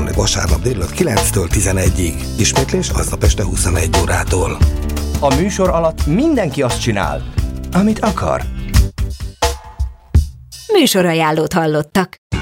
Rádiókafeton vasárnap délután 9-től 11-ig. Ismétlés aznap este 21 órától. A műsor alatt mindenki azt csinál, amit akar. Műsorajánlót hallottak.